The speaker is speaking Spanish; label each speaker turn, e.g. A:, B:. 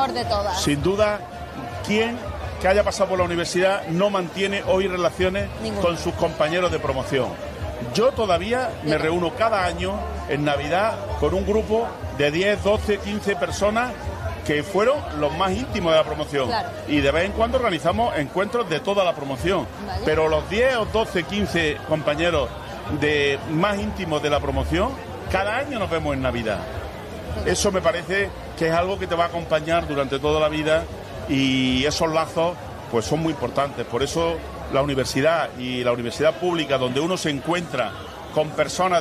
A: mejor de todas.
B: Sin duda, ¿quién que haya pasado por la universidad no mantiene hoy relaciones con sus compañeros de promoción? Yo todavía me reúno cada año en Navidad con un grupo de 10, 12, 15 personas que fueron los más íntimos de la promoción.
A: Claro.
B: Y de vez en cuando organizamos encuentros de toda la promoción.
A: Vale.
B: Pero los 10 o 12, 15 compañeros más íntimos de la promoción, cada año nos vemos en Navidad. Eso me parece que es algo que te va a acompañar durante toda la vida, y esos lazos pues son muy importantes. Por eso la universidad y la universidad pública, donde uno se encuentra con personas